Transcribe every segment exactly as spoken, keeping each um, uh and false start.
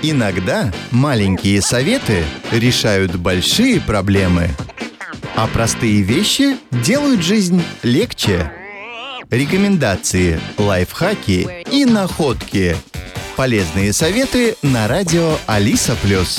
Иногда маленькие советы решают большие проблемы, а простые вещи делают жизнь легче. Рекомендации, лайфхаки и находки. Полезные советы на радио Алиса Плюс.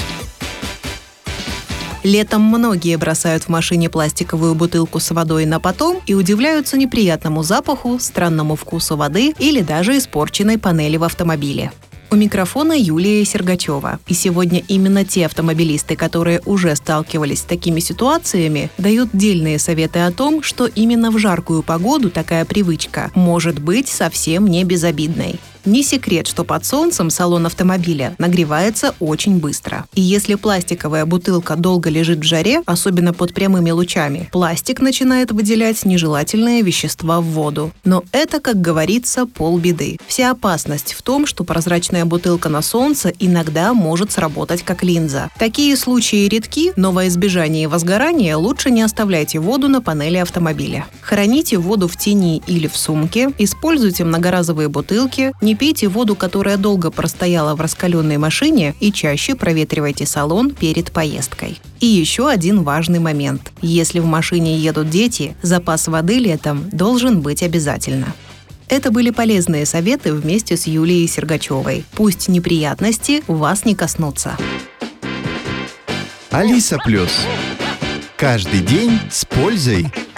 Летом многие бросают в машине пластиковую бутылку с водой на потом и удивляются неприятному запаху, странному вкусу воды или даже испорченной панели в автомобиле. У микрофона Юлия Сергачева. И сегодня именно те автомобилисты, которые уже сталкивались с такими ситуациями, дают дельные советы о том, что именно в жаркую погоду такая привычка может быть совсем не безобидной. Не секрет, что под солнцем салон автомобиля нагревается очень быстро. И если пластиковая бутылка долго лежит в жаре, особенно под прямыми лучами, пластик начинает выделять нежелательные вещества в воду. Но это, как говорится, полбеды. Вся опасность в том, что прозрачная бутылка на солнце иногда может сработать как линза. Такие случаи редки, но во избежание возгорания лучше не оставляйте воду на панели автомобиля. Храните воду в тени или в сумке, используйте многоразовые бутылки, не пейте воду, которая долго простояла в раскаленной машине, и чаще проветривайте салон перед поездкой. И еще один важный момент. Если в машине едут дети, запас воды летом должен быть обязательно. Это были полезные советы вместе с Юлией Сергачевой. Пусть неприятности вас не коснутся. Алиса Плюс. Каждый день с пользой.